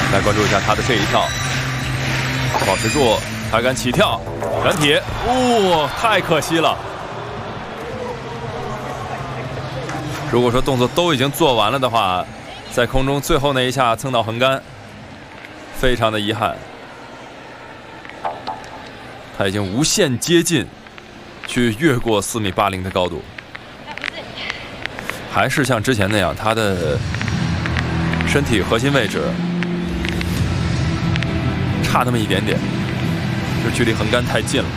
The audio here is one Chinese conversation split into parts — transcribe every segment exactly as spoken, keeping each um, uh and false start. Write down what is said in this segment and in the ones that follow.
来关注一下他的这一跳，保持住，抬杆起跳，转体，哦，太可惜了。如果说动作都已经做完了的话，在空中最后那一下蹭到横杆，非常的遗憾。他已经无限接近，去越过四米八零的高度，还是像之前那样，他的身体核心位置差那么一点点，就距离横杆太近了。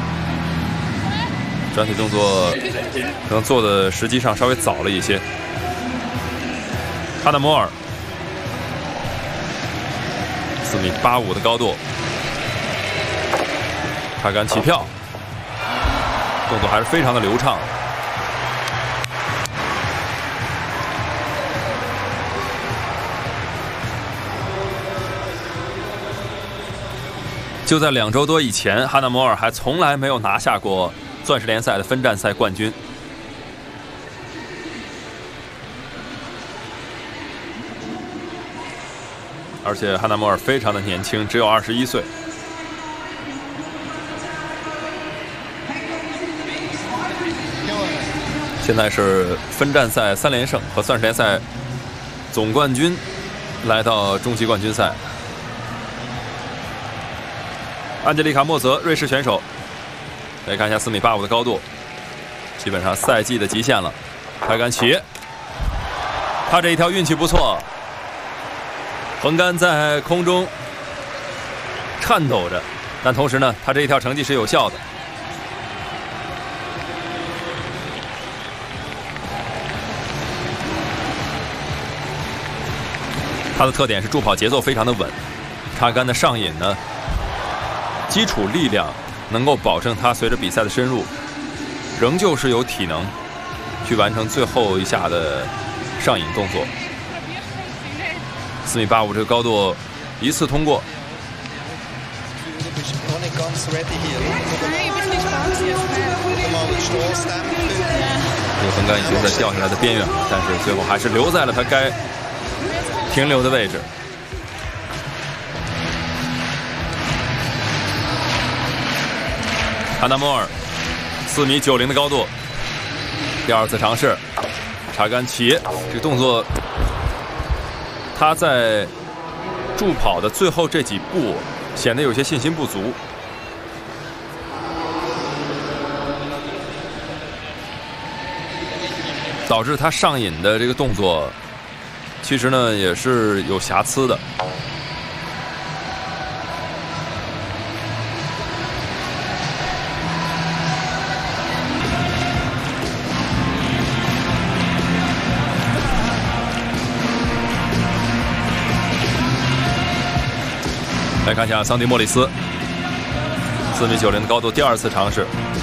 转体动作可能做的时机上稍微早了一些。哈纳摩尔，四米八五的高度，抬杆起跳，动作还是非常的流畅。就在两周多以前，哈纳摩尔还从来没有拿下过钻石联赛的分站赛冠军。而且哈纳摩尔非常的年轻，只有二十一岁。现在是分站赛三连胜和钻石联赛总冠军来到终极冠军赛。安吉丽卡·莫泽，瑞士选手，来看一下四米八五的高度，基本上赛季的极限了。抬杆起，他这一条运气不错，横杆在空中颤抖着，但同时呢，他这一条成绩是有效的。他的特点是助跑节奏非常的稳，插杆的上引呢，基础力量能够保证他随着比赛的深入，仍旧是有体能去完成最后一下的上引动作。四米八五这个高度一次通过。这个横杆已经在掉下来的边缘了，但是最后还是留在了他该停留的位置。哈纳摩尔，四米九零的高度，第二次尝试，插杆起，这个动作，他在助跑的最后这几步显得有些信心不足。导致他上引的这个动作，其实呢也是有瑕疵的。来看一下桑迪莫里斯，四米九零的高度，第二次尝试。